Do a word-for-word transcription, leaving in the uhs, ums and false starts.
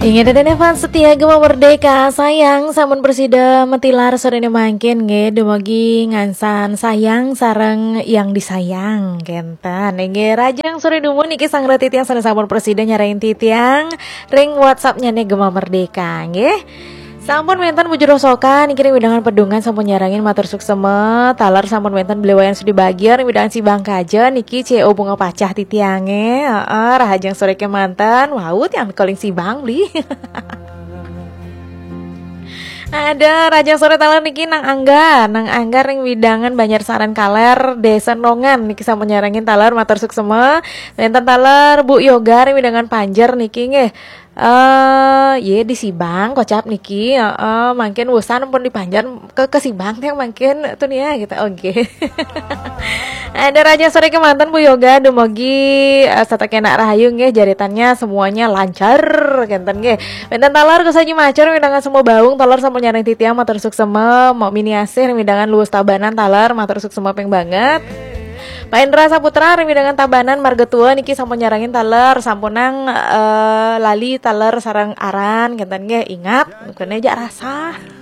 Ingin dan Evan setia gema merdeka sayang samun presida metilar sore mangkin nge dumagi ngansan sayang sareng yang disayang kentan nge rajang sore dumun niki sang retitiang sana samun presida nyarain titiang ring WhatsAppnya nih gema merdeka nge. Sampun mentan bujur rosokan kirim widangan pedungan sampun nyarangin matur sukseme talar sampun mentan belewayan sudi bagian widangan si bang kaja niki C O bunga pacah titiange heeh rahajang sore ke mantan waut yang calling si bang beli ada Raja Sore talar niki nang angga nang angga ring widangan banyak saran kaler desa nongan niki sampun nyarangin talar matur sukseme mentan talar Bu Yoga ring widangan panjer niki nge Eh, uh, ye di Sibang kocap niki, uh, uh, mungkin usan pun dipanjang ke ke Sibang teh mungkin tuh nih ya gitu. Oke. Okay. Ada Raja Sore ke mantan Bu Yoga dumogi uh, satakena rahayu nggih jaritannya semuanya lancar kenten nggih. Benten talar kesaji macur midangan semua baung talar sampun nyareng titiang matur sukseme mau mini asih midangan luwes tabanan talar matur sukseme peng banget. Pak Indra Saputra remi dengan tabanan marga tua niki sampun nyarangin taler sampunang uh, lali taler sarang aran kentan ge ingat kene aja rasa